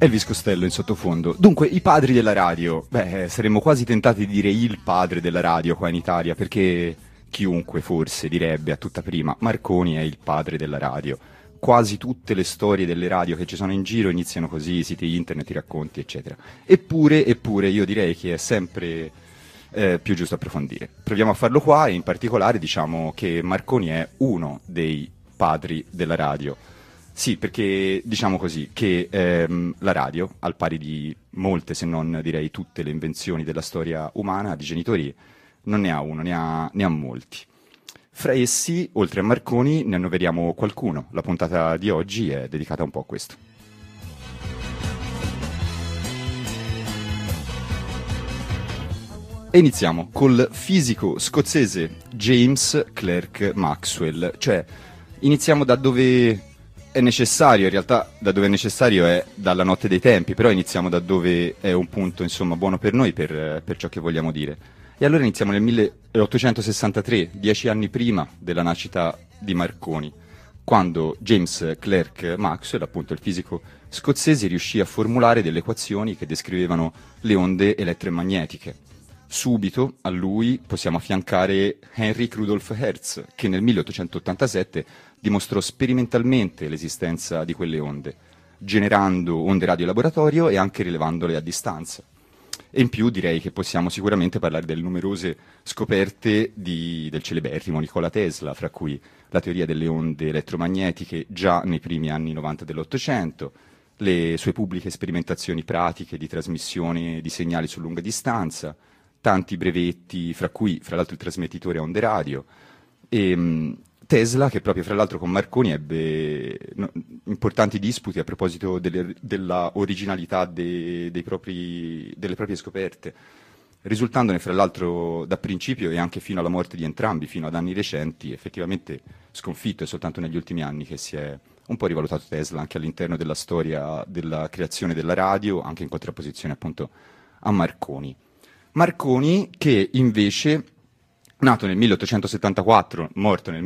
Elvis Costello in sottofondo. Dunque, i padri della radio. Beh, saremmo quasi tentati di dire il padre della radio qua in Italia, perché chiunque forse direbbe a tutta prima Marconi è il padre della radio. Quasi tutte le storie delle radio che ci sono in giro iniziano così, siti internet, i racconti, eccetera. Eppure, io direi che è sempre più giusto approfondire. Proviamo a farlo qua e in particolare diciamo che Marconi è uno dei padri della radio. Sì, perché diciamo così, che la radio, al pari di molte, se non direi tutte le invenzioni della storia umana, di genitori, non ne ha uno, ne ha molti. Fra essi, oltre a Marconi, ne annoveriamo qualcuno. La puntata di oggi è dedicata un po' a questo. E iniziamo col fisico scozzese James Clerk Maxwell, cioè iniziamo da dove è necessario, in realtà da dove è necessario è dalla notte dei tempi, però iniziamo da dove è un punto insomma buono per noi, per ciò che vogliamo dire. E allora iniziamo nel 1863, 10 anni prima della nascita di Marconi, quando James Clerk Maxwell, appunto il fisico scozzese, riuscì a formulare delle equazioni che descrivevano le onde elettromagnetiche. Subito a lui possiamo affiancare Heinrich Rudolf Hertz, che nel 1887 dimostrò sperimentalmente l'esistenza di quelle onde, generando onde radio in laboratorio e anche rilevandole a distanza. E in più direi che possiamo sicuramente parlare delle numerose scoperte del celeberrimo Nikola Tesla, fra cui la teoria delle onde elettromagnetiche già nei primi anni 90 dell'Ottocento, le sue pubbliche sperimentazioni pratiche di trasmissione di segnali su lunga distanza, tanti brevetti, fra cui fra l'altro il trasmettitore a onde radio, e Tesla, che proprio fra l'altro con Marconi ebbe importanti disputi a proposito della originalità delle proprie scoperte, risultandone fra l'altro da principio e anche fino alla morte di entrambi, fino ad anni recenti, effettivamente sconfitto. È soltanto negli ultimi anni che si è un po' rivalutato Tesla anche all'interno della storia della creazione della radio, anche in contrapposizione appunto a Marconi. Marconi che invece, nato nel 1874, morto nel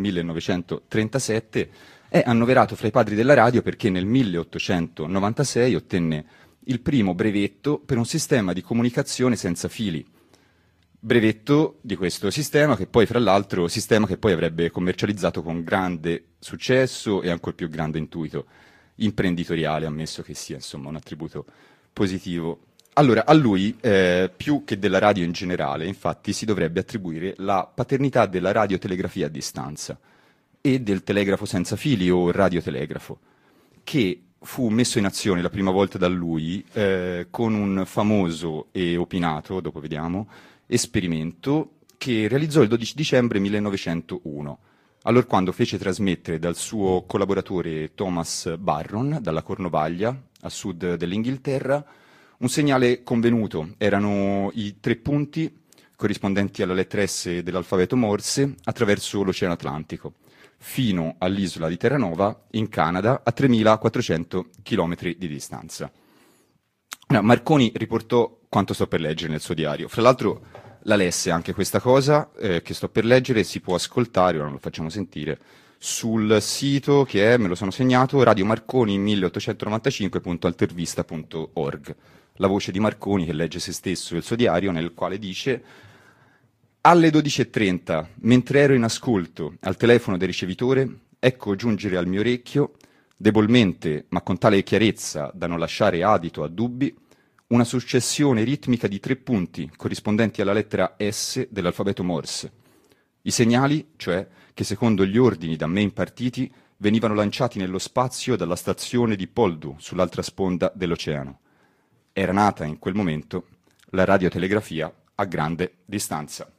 1937, è annoverato fra i padri della radio perché nel 1896 ottenne il primo brevetto per un sistema di comunicazione senza fili. Brevetto di questo sistema che poi, fra l'altro, avrebbe commercializzato con grande successo e ancor più grande intuito imprenditoriale, ammesso che sia insomma un attributo positivo. Allora, a lui, più che della radio in generale, infatti, si dovrebbe attribuire la paternità della radiotelegrafia a distanza e del telegrafo senza fili o radiotelegrafo, che fu messo in azione la prima volta da lui con un famoso e opinato, dopo vediamo, esperimento che realizzò il 12 dicembre 1901, allorquando fece trasmettere dal suo collaboratore Thomas Barron, dalla Cornovaglia, a sud dell'Inghilterra, un segnale convenuto. Erano i 3 punti corrispondenti alla lettera S dell'alfabeto Morse attraverso l'Oceano Atlantico, fino all'isola di Terranova, in Canada, a 3.400 km di distanza. Marconi riportò quanto sto per leggere nel suo diario. Fra l'altro la lesse anche questa cosa che sto per leggere, si può ascoltare, ora lo facciamo sentire, sul sito che è, me lo sono segnato, radiomarconi1895.altervista.org. La voce di Marconi che legge se stesso e il suo diario, nel quale dice: alle 12:30, mentre ero in ascolto al telefono del ricevitore, ecco giungere al mio orecchio, debolmente ma con tale chiarezza da non lasciare adito a dubbi, una successione ritmica di 3 punti corrispondenti alla lettera S dell'alfabeto Morse. I segnali, cioè, che secondo gli ordini da me impartiti, venivano lanciati nello spazio dalla stazione di Poldhu, sull'altra sponda dell'oceano. Era nata in quel momento la radiotelegrafia a grande distanza.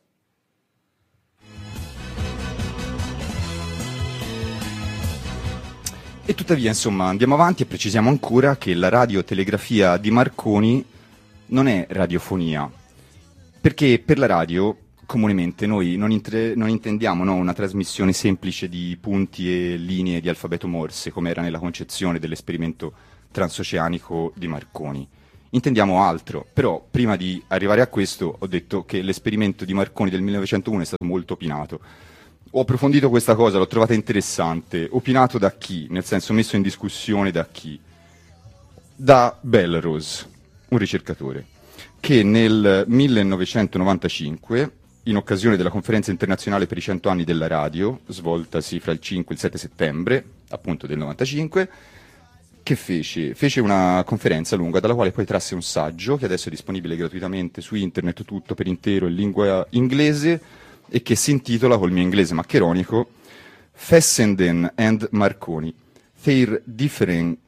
E tuttavia, insomma, andiamo avanti e precisiamo ancora che la radiotelegrafia di Marconi non è radiofonia, perché per la radio comunemente noi non intendiamo una trasmissione semplice di punti e linee di alfabeto Morse, come era nella concezione dell'esperimento transoceanico di Marconi. Intendiamo altro, però prima di arrivare a questo ho detto che l'esperimento di Marconi del 1901 è stato molto opinato. Ho approfondito questa cosa, l'ho trovata interessante. Opinato da chi? Nel senso, messo in discussione da chi? da Belrose, un ricercatore, che nel 1995, in occasione della conferenza internazionale per i 100 anni della radio, svoltasi fra il 5 e il 7 settembre, appunto del 95, che fece una conferenza lunga dalla quale poi trasse un saggio che adesso è disponibile gratuitamente su internet tutto per intero in lingua inglese e che si intitola, col mio inglese maccheronico, Fessenden and Marconi, Their Differing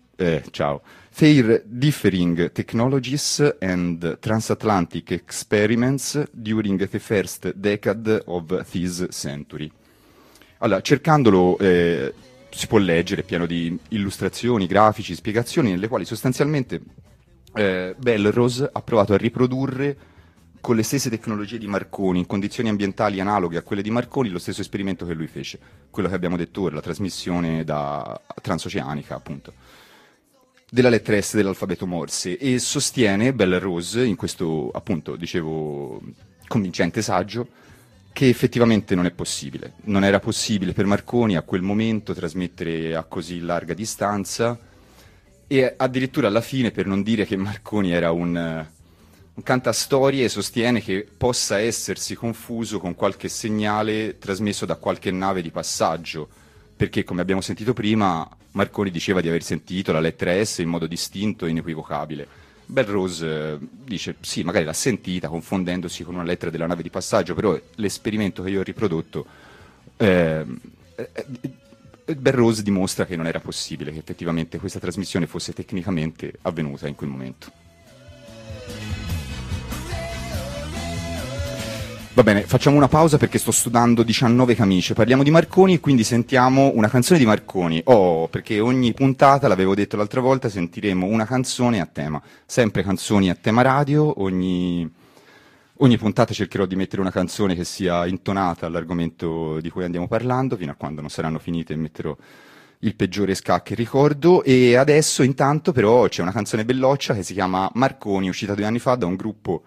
Technologies and Transatlantic Experiments During the First Decade of This Century. Allora, cercandolo si può leggere, è pieno di illustrazioni, grafici, spiegazioni, nelle quali sostanzialmente Belrose ha provato a riprodurre con le stesse tecnologie di Marconi, in condizioni ambientali analoghe a quelle di Marconi, lo stesso esperimento che lui fece, quello che abbiamo detto ora, la trasmissione transoceanica, appunto, della lettera S dell'alfabeto Morse, e sostiene Belrose, in questo, appunto, dicevo, convincente saggio, che effettivamente non è possibile. Non era possibile per Marconi a quel momento trasmettere a così larga distanza, e addirittura alla fine, per non dire che Marconi era un cantastorie, sostiene che possa essersi confuso con qualche segnale trasmesso da qualche nave di passaggio, perché, come abbiamo sentito prima, Marconi diceva di aver sentito la lettera S in modo distinto e inequivocabile. Belrose dice sì, magari l'ha sentita confondendosi con una lettera della nave di passaggio, però l'esperimento che io ho riprodotto, Belrose dimostra che non era possibile che effettivamente questa trasmissione fosse tecnicamente avvenuta in quel momento. Va bene, facciamo una pausa perché sto sudando 19 camicie. Parliamo di Marconi e quindi sentiamo una canzone di Marconi. Perché ogni puntata, l'avevo detto l'altra volta, sentiremo una canzone a tema. Sempre canzoni a tema radio, ogni puntata cercherò di mettere una canzone che sia intonata all'argomento di cui andiamo parlando, fino a quando non saranno finite e metterò il peggiore ska che ricordo. E adesso intanto però c'è una canzone belloccia che si chiama Marconi, uscita 2 anni fa da un gruppo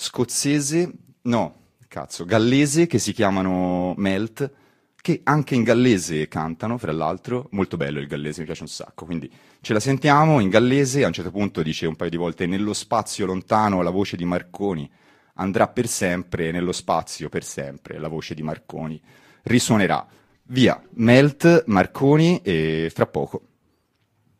gallese, che si chiamano Melt, che anche in gallese cantano, fra l'altro. Molto bello il gallese, mi piace un sacco, quindi ce la sentiamo in gallese. A un certo punto dice un paio di volte: nello spazio lontano la voce di Marconi andrà per sempre, nello spazio per sempre la voce di Marconi risuonerà. Via, Melt, Marconi, e fra poco